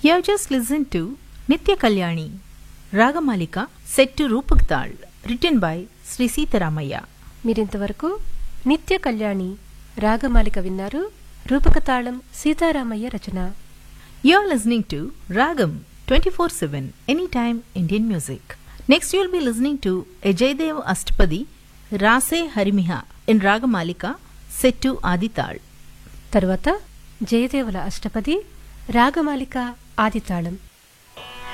You have just listened to Nitya Kalyani, Ragamalika, set to Rupak Tal, written by Sri Sitaramaya. మీరింతవరకు నిత్య కళ్యాణి రాగమాలిక విన్నారు. రూపకతాళం సీతారామయ్య రచన. You are listening to Ragam 24/7 Anytime Indian Music. Next you will be listening to a Jayadeva Ashtapadi Rase Harimiha in Ragamalika set to Adital. తరువాత జయదేవుల అష్టపది రాగమాలిక ఆదితాళం